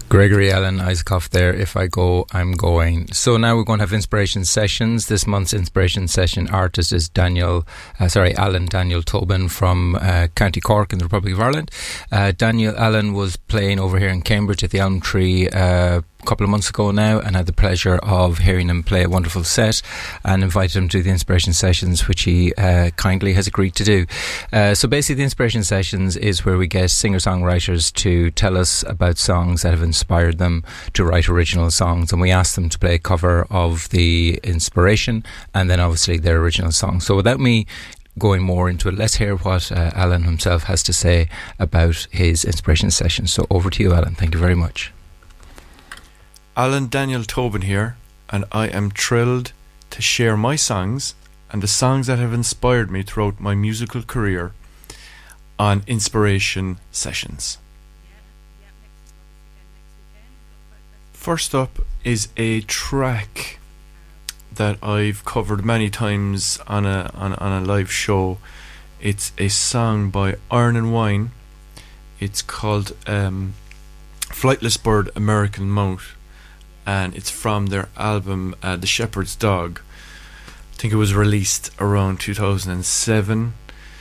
Gregory Alan Isaacoff there, If I Go, I'm Going. So now we're going to have inspiration sessions. This month's inspiration session artist is Alan Daniel Tobin from County Cork in the Republic of Ireland. Alan was playing over here in Cambridge at the Elm Tree a couple of months ago now, and had the pleasure of hearing him play a wonderful set and invited him to the inspiration sessions, which he kindly has agreed to do. So basically the inspiration sessions is where we get singer-songwriters to tell us about songs that have inspired them to write original songs, and we ask them to play a cover of the inspiration and then obviously their original song. So without me going more into it, let's hear what Alan himself has to say about his inspiration session. So over to you, Alan. Thank you very much. Alan Daniel Tobin here, and I am thrilled to share my songs and the songs that have inspired me throughout my musical career on Inspiration Sessions. First up is a track that I've covered many times on a live show. It's a song by Iron and Wine. It's called Flightless Bird, American Mouth, and it's from their album The Shepherd's Dog. I think it was released around 2007.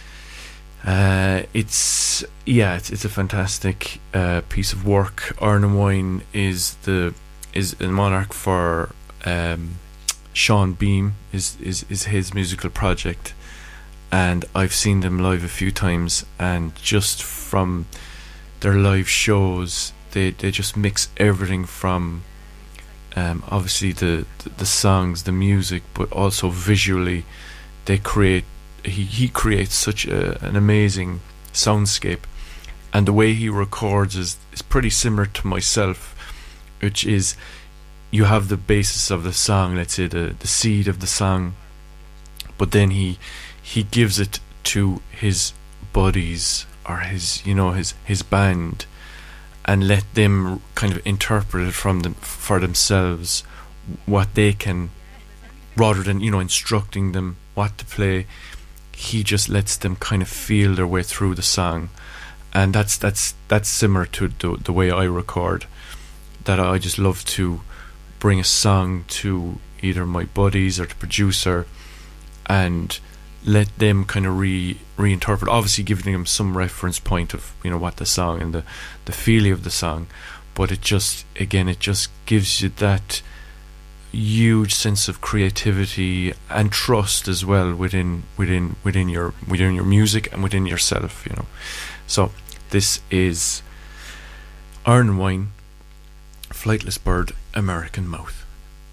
It's a fantastic piece of work. Iron and Wine is a monarch for Sean Beam is his musical project, and I've seen them live a few times, and just from their live shows they just mix everything from obviously the songs, the music, but also visually they create. He creates such an amazing soundscape, and the way he records is pretty similar to myself, which is you have the basis of the song, let's say the seed of the song, but then he gives it to his buddies or his band, and let them kind of interpret it for themselves, what they can, rather than instructing them what to play. He just lets them kind of feel their way through the song, and that's similar to the way I record. That I just love to bring a song to either my buddies or the producer, and let them kind of reinterpret. Obviously, giving them some reference point of what the song and the feeling of the song, but it just gives you that huge sense of creativity and trust as well within your music and within yourself. So this is Iron and Wine, Flightless Bird, American Mouth.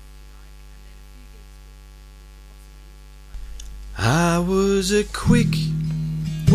I was a quick